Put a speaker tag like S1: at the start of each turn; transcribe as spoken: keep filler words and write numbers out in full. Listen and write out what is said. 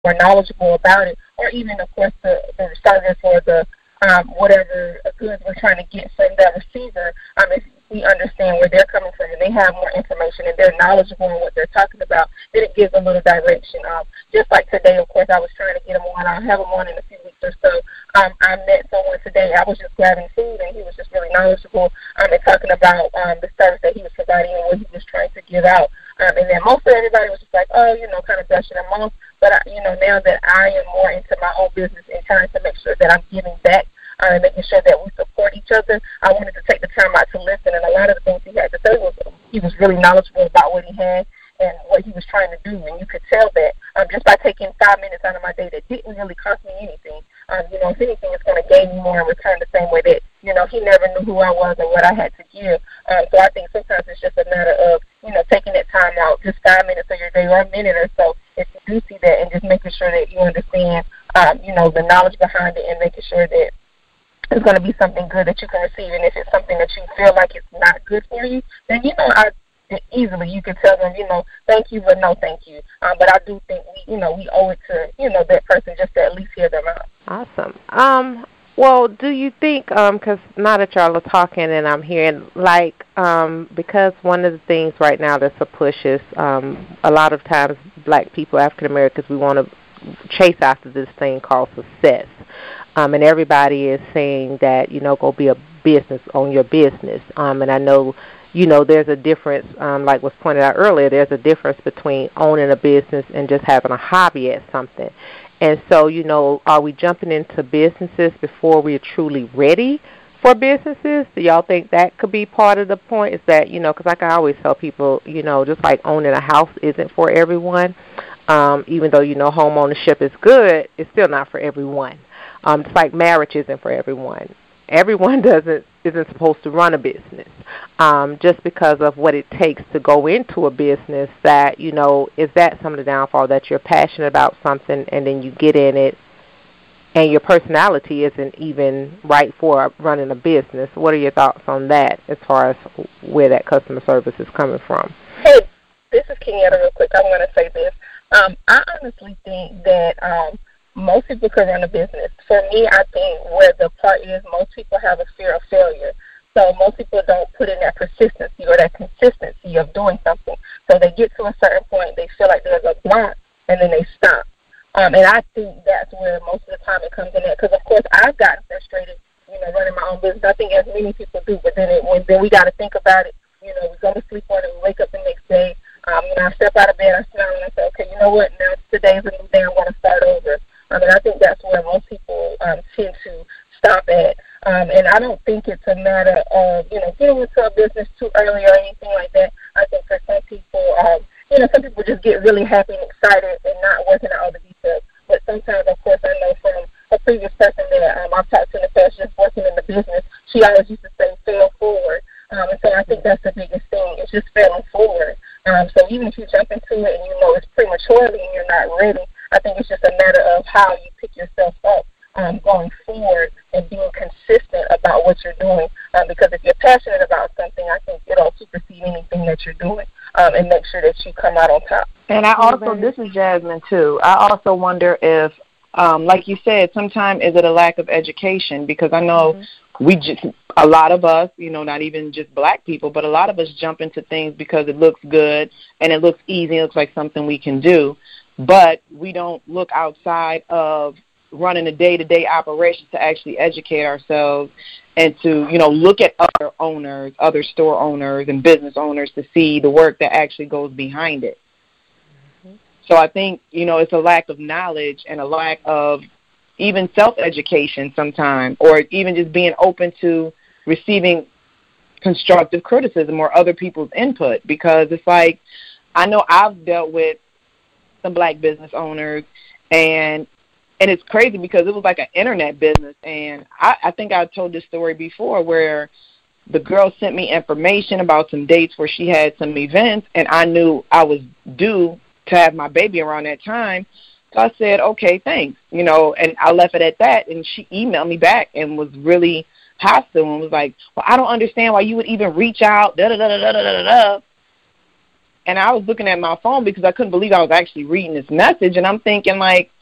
S1: more knowledgeable about it, or even, of course, the, the service or the um, whatever goods we're trying to get from that receiver, um, if we understand where they're coming from and they have more information and they're knowledgeable in what they're talking about, then it gives a little direction. Um, just like today, of course, I was trying to get him on. I'll have him on in a few weeks or so. Um, I met someone today. I was just grabbing food, and he was just really knowledgeable um, and talking about um, the service that he was providing and what he was trying to give out. Um, and then most of everybody was just like, oh, you know, kind of brushing him off. But, I, you know, now that I am more into my own business and trying to make sure that I'm giving back uh, and making sure that we support each other, I wanted to take the time out to listen. And a lot of the things he had to say was he was really knowledgeable about what he had and what he was trying to do. And you could tell that um, just by taking five minutes out of my day that didn't really cost me anything. Um, you know, if anything, it's going to gain me more in return the same way that, you know, he never knew who I was and what I had to give. Um, so I think sometimes it's just a matter of, you know, taking that time out, just five minutes of your day or a minute or so, if you do see that, and just making sure that you understand, um, you know, the knowledge behind it and making sure that it's going to be something good that you can receive. And if it's something that you feel like it's not good for you, then, you know, I easily you can tell them, you know, thank you, but no thank you. Um, but I do think, we, you know, we owe it to, you know, that person just to at least hear them out.
S2: Awesome. Um, well, do you think, because um, now that y'all are talking and I'm hearing, like, um, because one of the things right now that's a push is um, a lot of times black people, African Americans, we want to chase after this thing called success. Um, and everybody is saying that, you know, go be a business, own your business. Um, and I know, you know, there's a difference, um, like was pointed out earlier, there's a difference between owning a business and just having a hobby at something. And so, you know, are we jumping into businesses before we're truly ready for businesses? Do y'all think that could be part of the point? Is that, you know, because like I always tell people, you know, just like owning a house isn't for everyone. Um, even though, you know, home ownership is good, it's still not for everyone. Um, it's like marriage isn't for everyone. Everyone doesn't isn't supposed to run a business um, just because of what it takes to go into a business. That, you know, is that some of the downfall, that you're passionate about something and then you get in it and your personality isn't even right for running a business? What are your thoughts on that as far as where that customer service is coming from?
S1: Hey, this is Kenyatta real quick. I'm going to say this. Um, I honestly think that um, most people can run a business. For me, I think where the part is most people have a fear of failure. So most people don't put in that persistency or that consistency of doing something. So they get to a certain point, they feel like there's a block, and then they stop. Um, and I think that's where most of the time it comes in at. Because, of course, I've gotten frustrated, you know, running my own business. I think as many people do. But then, it, when, then we got to think about it. You know, we go to sleep on it, we wake up the next day. Um, you know, I step out of bed, I smile, and I say, okay, you know what, now today's a new day, I'm going to start over. I mean, I think that's where most people um, tend to stop at. Um, and I don't think it's a matter of, you know, getting into a business too early or anything like that. I think for some people, um, you know, some people just get really happy and excited and not working out all the details. But sometimes, of course, I know from a previous person that um, I've talked to in the past just working in the business, she always used to say, fail forward. Um, and so I think that's the biggest thing, is just failing forward. Um, so even if you jump into it and you know it's prematurely and you're not ready, I think it's just a matter of how you pick yourself up um, going forward and being consistent about what you're doing. Um, because if you're passionate about something, I think it'll supersede anything that you're doing um, and make sure that you come out on top.
S3: And I also, this is Jasmine too, I also wonder if, um, like you said, sometimes is it a lack of education? Because I know mm-hmm. we just, a lot of us, you know, not even just black people, but a lot of us jump into things because it looks good and it looks easy, it looks like something we can do. But we don't look outside of running a day-to-day operation to actually educate ourselves and to, you know, look at other owners, other store owners and business owners to see the work that actually goes behind it. Mm-hmm. So I think, you know, it's a lack of knowledge and a lack of even self-education sometimes, or even just being open to receiving constructive criticism or other people's input. Because it's like, I know I've dealt with some black business owners, and and it's crazy because it was like an internet business. And I, I think I told this story before where the girl sent me information about some dates where she had some events, and I knew I was due to have my baby around that time. So I said, okay, thanks, you know, and I left it at that. And she emailed me back and was really hostile and was like, well, I don't understand why you would even reach out, da da da da da da da. and I was looking at my phone because I couldn't believe I was actually reading this message, and I'm thinking, like,